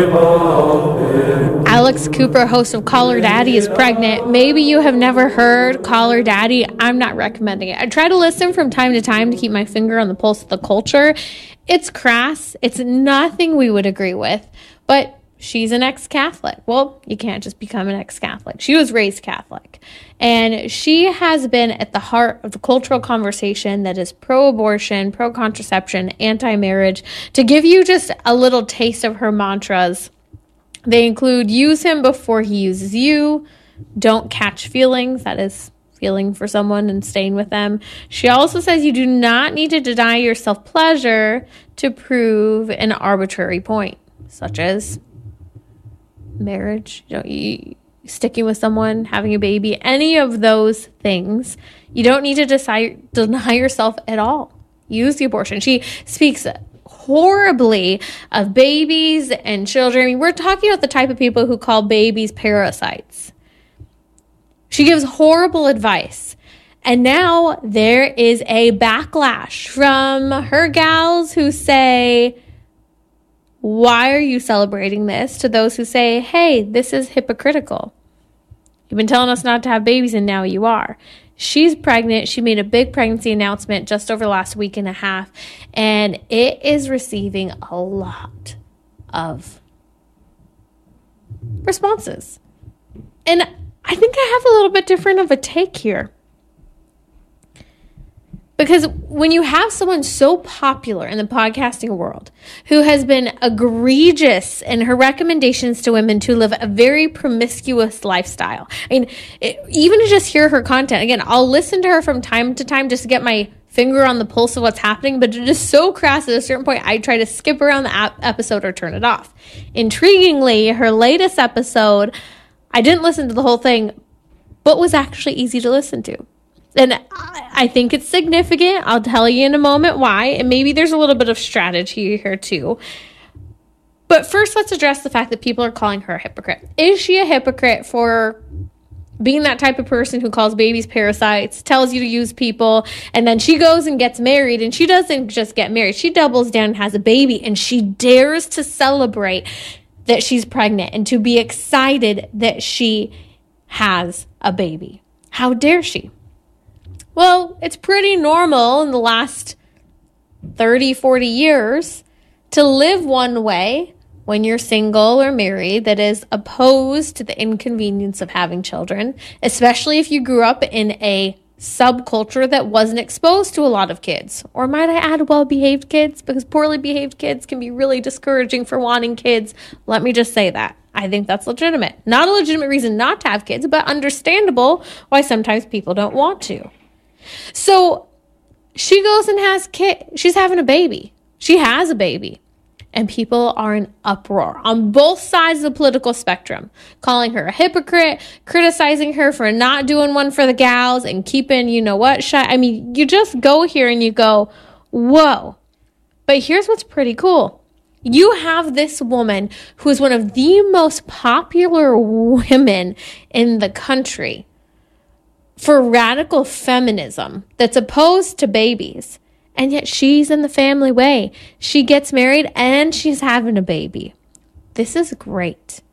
Alex Cooper, host of Call Her Daddy, is pregnant. Maybe you have never heard Call Her Daddy. I'm not recommending it. I try to listen from time to time to keep my finger on the pulse of the culture. It's crass. It's nothing we would agree with, but she's an ex-Catholic. Well, you can't just become an ex-Catholic. She was raised Catholic. And she has been at the heart of the cultural conversation that is pro-abortion, pro-contraception, anti-marriage. To give you just a little taste of her mantras, they include use him before he uses you, don't catch feelings, that is feeling for someone and staying with them. She also says you do not need to deny yourself pleasure to prove an arbitrary point, such as marriage, sticking with someone, having a baby, any of those things. You don't need to deny yourself at all. Use the abortion. She speaks horribly of babies and children. I mean, we're talking about the type of people who call babies parasites. She gives horrible advice. And now there is a backlash from her gals who say, why are you celebrating this? To those who say, hey, this is hypocritical. You've been telling us not to have babies and now you are. She's pregnant. She made a big pregnancy announcement just over the last week and a half, and it is receiving a lot of responses. And I think I have a little bit different of a take here. Because when you have someone so popular in the podcasting world who has been egregious in her recommendations to women to live a very promiscuous lifestyle, I mean, even to just hear her content, again, I'll listen to her from time to time just to get my finger on the pulse of what's happening, but it is so crass at a certain point, I try to skip around the episode or turn it off. Intriguingly, her latest episode, I didn't listen to the whole thing, but was actually easy to listen to. And I think it's significant. I'll tell you in a moment why. And maybe there's a little bit of strategy here too. But first, let's address the fact that people are calling her a hypocrite. Is she a hypocrite for being that type of person who calls babies parasites, tells you to use people, and then she goes and gets married, and she doesn't just get married. She doubles down and has a baby, and she dares to celebrate that she's pregnant and to be excited that she has a baby. How dare she? Well, it's pretty normal in the last 30, 40 years to live one way when you're single or married that is opposed to the inconvenience of having children, especially if you grew up in a subculture that wasn't exposed to a lot of kids. Or might I add, well-behaved kids, because poorly behaved kids can be really discouraging for wanting kids. Let me just say that. I think that's legitimate. Not a legitimate reason not to have kids, but understandable why sometimes people don't want to. So she goes and has kids. She's having a baby. She has a baby. And people are in uproar on both sides of the political spectrum, calling her a hypocrite, criticizing her for not doing one for the gals and keeping, you know what, shy. I mean, you just go here and you go, whoa. But here's what's pretty cool. You have this woman who is one of the most popular women in the country for radical feminism that's opposed to babies. And yet she's in the family way. She gets married and she's having a baby. This is great.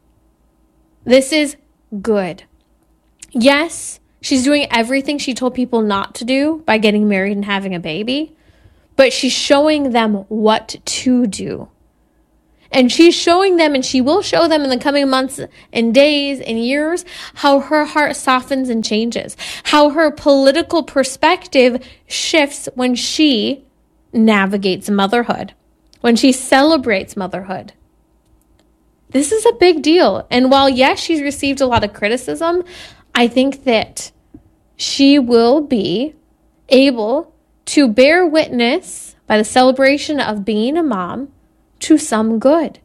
This is good. Yes, she's doing everything she told people not to do by getting married and having a baby, but she's showing them what to do. And she's showing them, and she will show them in the coming months and days and years, how her heart softens and changes, how her political perspective shifts when she navigates motherhood, when she celebrates motherhood. This is a big deal. And while, yes, she's received a lot of criticism, I think that she will be able to bear witness by the celebration of being a mom to some good.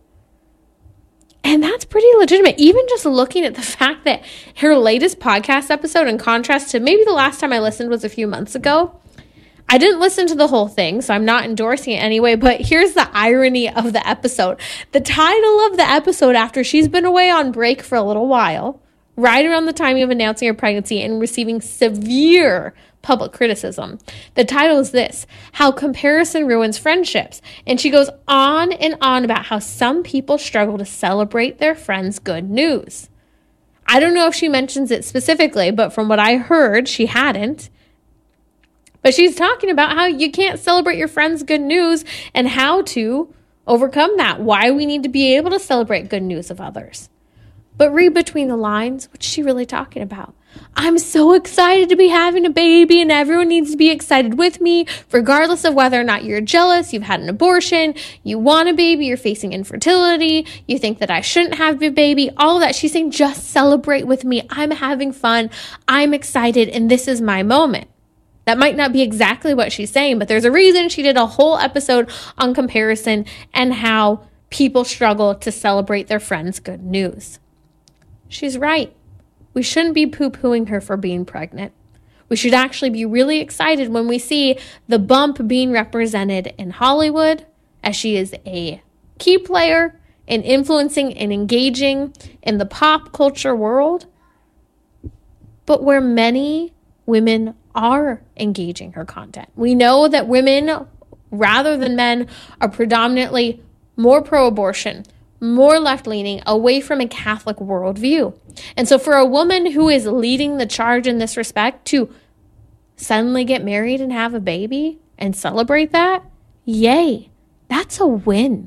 And that's pretty legitimate. Even just looking at the fact that her latest podcast episode, in contrast to maybe the last time I listened was a few months ago, I didn't listen to the whole thing, so I'm not endorsing it anyway, but here's the irony of the episode. The title of the episode, after she's been away on break for a little while, right around the time of announcing her pregnancy and receiving severe public criticism. The title is this: How Comparison Ruins Friendships. And she goes on and on about how some people struggle to celebrate their friends' good news. I don't know if she mentions it specifically, but from what I heard, she hadn't. But she's talking about how you can't celebrate your friends' good news and how to overcome that, why we need to be able to celebrate good news of others. But read between the lines, what's she really talking about? I'm so excited to be having a baby, and everyone needs to be excited with me, regardless of whether or not you're jealous, you've had an abortion, you want a baby, you're facing infertility, you think that I shouldn't have a baby, all of that. She's saying, just celebrate with me. I'm having fun. I'm excited, and this is my moment. That might not be exactly what she's saying, but there's a reason she did a whole episode on comparison and how people struggle to celebrate their friends' good news. She's right. We shouldn't be poo-pooing her for being pregnant. We should actually be really excited when we see the bump being represented in Hollywood, as she is a key player in influencing and engaging in the pop culture world, but where many women are engaging her content. We know that women, rather than men, are predominantly more pro-abortion, more left-leaning, away from a Catholic worldview. And so for a woman who is leading the charge in this respect to suddenly get married and have a baby and celebrate that, yay, that's a win.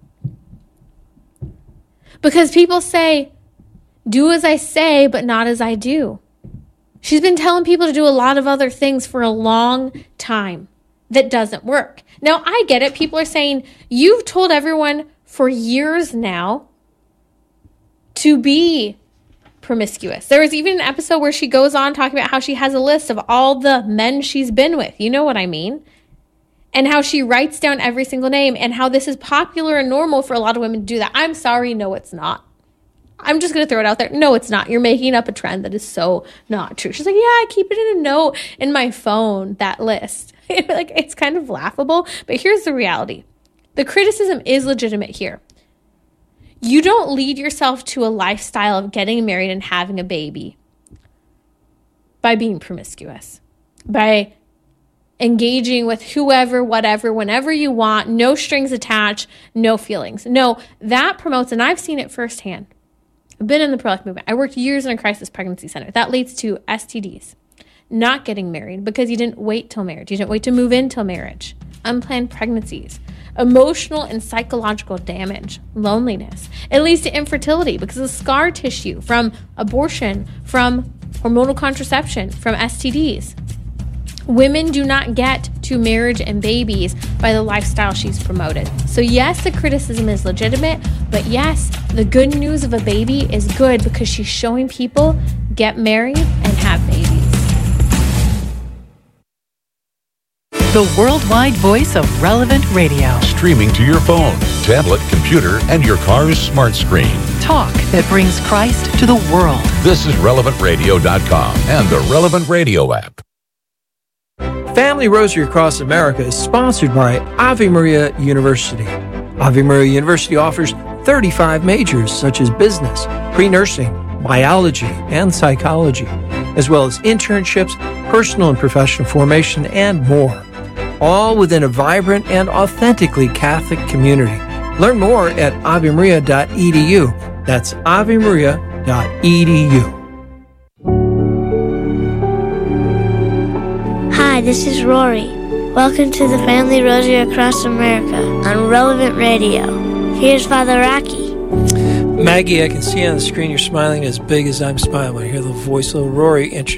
Because people say, do as I say, but not as I do. She's been telling people to do a lot of other things for a long time that doesn't work. Now, I get it. People are saying, you've told everyone for years now to be promiscuous. There was even an episode where she goes on talking about how she has a list of all the men she's been with. You know what I mean? And how she writes down every single name and how this is popular and normal for a lot of women to do that. I'm sorry, no, it's not. I'm just going to throw it out there. No, it's not. You're making up a trend that is so not true. She's like, yeah, I keep it in a note in my phone, that list. Like, it's kind of laughable, but here's the reality. The criticism is legitimate here. You don't lead yourself to a lifestyle of getting married and having a baby by being promiscuous, by engaging with whoever, whatever, whenever you want, no strings attached, no feelings. No, that promotes, and I've seen it firsthand. I've been in the pro-life movement. I worked years in a crisis pregnancy center. That leads to STDs, not getting married because you didn't wait till marriage. You didn't wait to move in till marriage. Unplanned pregnancies, emotional and psychological damage, loneliness. It leads to infertility because of scar tissue from abortion, from hormonal contraception, from STDs. Women do not get to marriage and babies by the lifestyle she's promoted. So yes, the criticism is legitimate, but yes, the good news of a baby is good because she's showing people get married and have babies. The worldwide voice of Relevant Radio. Streaming to your phone, tablet, computer, and your car's smart screen. Talk that brings Christ to the world. This is RelevantRadio.com and the Relevant Radio app. Family Rosary Across America is sponsored by Ave Maria University. Ave Maria University offers 35 majors such as business, pre-nursing, biology, and psychology, as well as internships, personal and professional formation, and more. All within a vibrant and authentically Catholic community. Learn more at avemaria.edu. That's avemaria.edu. Hi, this is Rory. Welcome to the Family Rosary Across America on Relevant Radio. Here's Father Rocky. Maggie, I can see on the screen you're smiling as big as I'm smiling when I hear the voice of Rory introduce